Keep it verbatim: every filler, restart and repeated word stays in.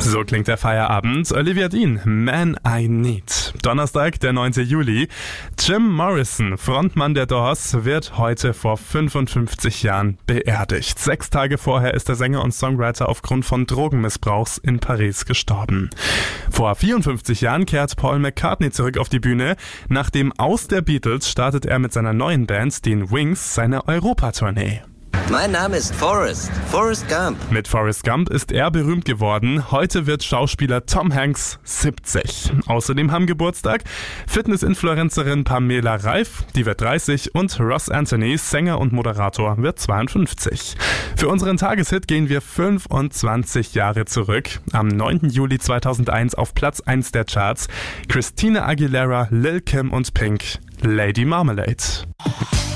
So klingt der Feierabend. Olivia Dean, Man I Need. Donnerstag, der neunte Juli. Jim Morrison, Frontmann der Doors, wird heute vor fünfundfünfzig Jahren beerdigt. Sechs Tage vorher ist der Sänger und Songwriter aufgrund von Drogenmissbrauchs in Paris gestorben. Vor vierundfünfzig Jahren kehrt Paul McCartney zurück auf die Bühne. Nachdem Aus der Beatles startet er mit seiner neuen Band, den Wings, seine Europatournee. Mein Name ist Forrest, Forrest Gump. Mit Forrest Gump ist er berühmt geworden. Heute wird Schauspieler Tom Hanks siebzig. Außerdem haben Geburtstag Fitness-Influencerin Pamela Reif, die wird dreißig, und Ross Anthony, Sänger und Moderator, wird zweiundfünfzig. Für unseren Tageshit gehen wir fünfundzwanzig Jahre zurück. Am neunten Juli zweitausendeins auf Platz eins der Charts. Christina Aguilera, Lil Kim und Pink, Lady Marmalade.